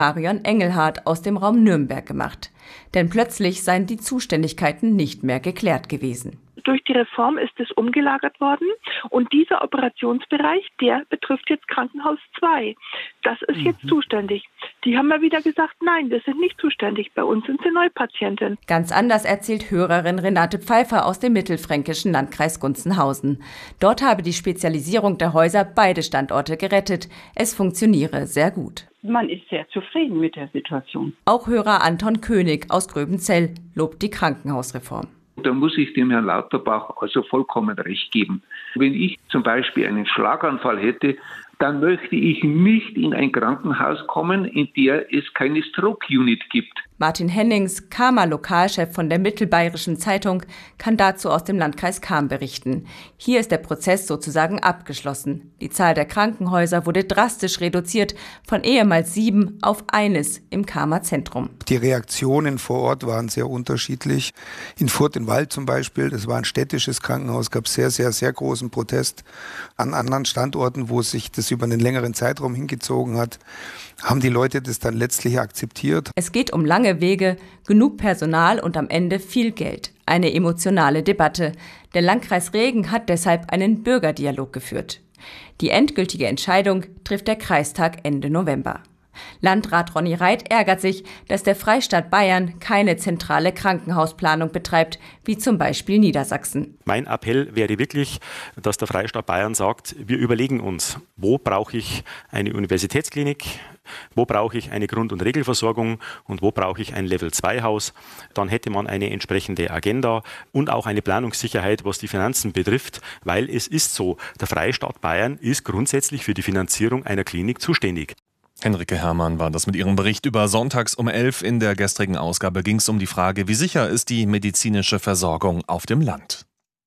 Marion Engelhardt aus dem Raum Nürnberg gemacht. Denn plötzlich seien die Zuständigkeiten nicht mehr geklärt gewesen. Durch die Reform ist es umgelagert worden und dieser Operationsbereich, der betrifft jetzt Krankenhaus 2. Das ist jetzt zuständig. Die haben ja wieder gesagt, nein, wir sind nicht zuständig, bei uns sind sie Neupatientin. Ganz anders erzählt Hörerin Renate Pfeiffer aus dem mittelfränkischen Landkreis Gunzenhausen. Dort habe die Spezialisierung der Häuser beide Standorte gerettet. Es funktioniere sehr gut. Man ist sehr zufrieden mit der Situation. Auch Hörer Anton König aus Gröbenzell lobt die Krankenhausreform. Da muss ich dem Herrn Lauterbach also vollkommen recht geben. Wenn ich zum Beispiel einen Schlaganfall hätte, dann möchte ich nicht in ein Krankenhaus kommen, in der es keine Stroke-Unit gibt. Martin Hennings, Kama-Lokalchef von der Mittelbayerischen Zeitung, kann dazu aus dem Landkreis Cham berichten. Hier ist der Prozess sozusagen abgeschlossen. Die Zahl der Krankenhäuser wurde drastisch reduziert, von ehemals 7 auf 1 im Chamer Zentrum. Die Reaktionen vor Ort waren sehr unterschiedlich. In Furth im Wald zum Beispiel, das war ein städtisches Krankenhaus, gab es sehr großen Protest. An anderen Standorten, wo sich das über einen längeren Zeitraum hingezogen hat, haben die Leute das dann letztlich akzeptiert. Es geht um lange Wege, genug Personal und am Ende viel Geld. Eine emotionale Debatte. Der Landkreis Regen hat deshalb einen Bürgerdialog geführt. Die endgültige Entscheidung trifft der Kreistag Ende November. Landrat Ronny Reit ärgert sich, dass der Freistaat Bayern keine zentrale Krankenhausplanung betreibt, wie zum Beispiel Niedersachsen. Mein Appell wäre wirklich, dass der Freistaat Bayern sagt, wir überlegen uns, wo brauche ich eine Universitätsklinik, wo brauche ich eine Grund- und Regelversorgung und wo brauche ich ein Level-2-Haus. Dann hätte man eine entsprechende Agenda und auch eine Planungssicherheit, was die Finanzen betrifft, weil es ist so, der Freistaat Bayern ist grundsätzlich für die Finanzierung einer Klinik zuständig. Henrike Herrmann war das mit ihrem Bericht über Sonntags um 11. In der gestrigen Ausgabe ging es um die Frage, wie sicher ist die medizinische Versorgung auf dem Land.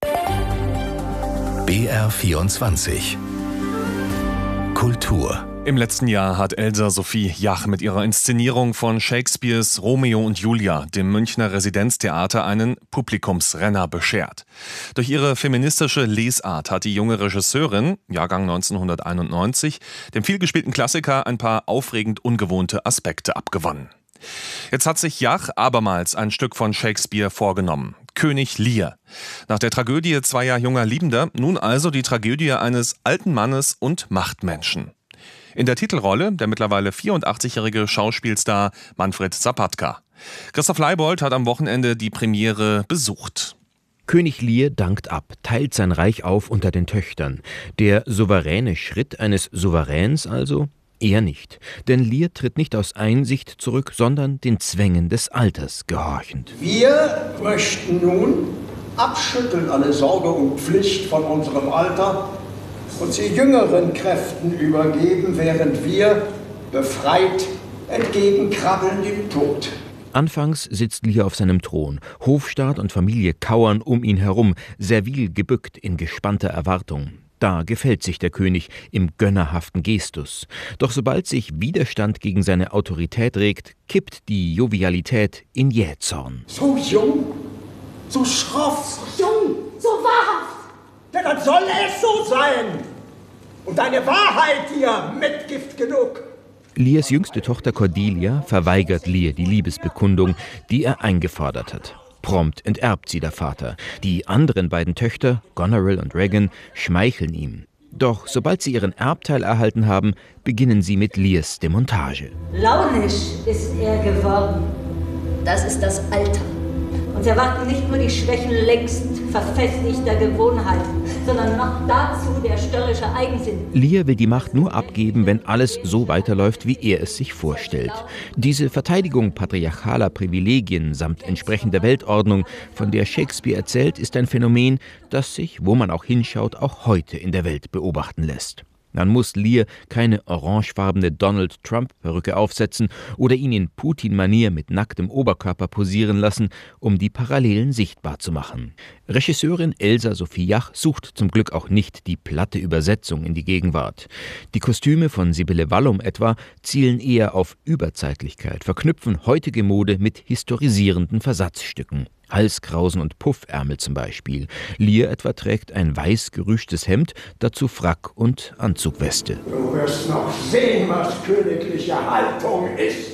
BR24 Kultur. Im letzten Jahr hat Elsa Sophie Jach mit ihrer Inszenierung von Shakespeares Romeo und Julia dem Münchner Residenztheater einen Publikumsrenner beschert. Durch ihre feministische Lesart hat die junge Regisseurin, Jahrgang 1991, dem vielgespielten Klassiker ein paar aufregend ungewohnte Aspekte abgewonnen. Jetzt hat sich Jach abermals ein Stück von Shakespeare vorgenommen. König Lear. Nach der Tragödie zweier junger Liebender nun also die Tragödie eines alten Mannes und Machtmenschen. In der Titelrolle der mittlerweile 84-jährige Schauspielstar Manfred Zapatka. Christoph Leibold hat am Wochenende die Premiere besucht. König Lear dankt ab, teilt sein Reich auf unter den Töchtern. Der souveräne Schritt eines Souveräns also? Eher nicht. Denn Lear tritt nicht aus Einsicht zurück, sondern den Zwängen des Alters gehorchend. Wir möchten nun abschütteln alle Sorge und Pflicht von unserem Alter und sie jüngeren Kräften übergeben, während wir befreit entgegenkrabbeln dem Tod. Anfangs sitzt Lear auf seinem Thron. Hofstaat und Familie kauern um ihn herum, servil gebückt in gespannter Erwartung. Da gefällt sich der König im gönnerhaften Gestus. Doch sobald sich Widerstand gegen seine Autorität regt, kippt die Jovialität in Jähzorn. So jung, so schroff, so jung, so wahrhaft. Ja, dann soll es so sein. Und deine Wahrheit hier Mitgift genug. Lears jüngste Tochter Cordelia verweigert Lear die Liebesbekundung, die er eingefordert hat. Prompt enterbt sie der Vater. Die anderen beiden Töchter, Goneril und Regan, schmeicheln ihm. Doch sobald sie ihren Erbteil erhalten haben, beginnen sie mit Lears Demontage. Launisch ist er geworden. Das ist das Alter. Uns erwarten nicht nur die Schwächen längst verfestigter Gewohnheiten, sondern noch dazu der störrische Eigensinn. Lear will die Macht nur abgeben, wenn alles so weiterläuft, wie er es sich vorstellt. Diese Verteidigung patriarchaler Privilegien samt entsprechender Weltordnung, von der Shakespeare erzählt, ist ein Phänomen, das sich, wo man auch hinschaut, auch heute in der Welt beobachten lässt. Man muss Lear keine orangefarbene Donald-Trump-Perücke aufsetzen oder ihn in Putin-Manier mit nacktem Oberkörper posieren lassen, um die Parallelen sichtbar zu machen. Regisseurin Elsa Sophie Jach sucht zum Glück auch nicht die platte Übersetzung in die Gegenwart. Die Kostüme von Sibylle Wallum etwa zielen eher auf Überzeitlichkeit, verknüpfen heutige Mode mit historisierenden Versatzstücken. Halskrausen und Puffärmel zum Beispiel. Lear etwa trägt ein weiß gerüschtes Hemd, dazu Frack und Anzugweste. Du wirst noch sehen, was königliche Haltung ist.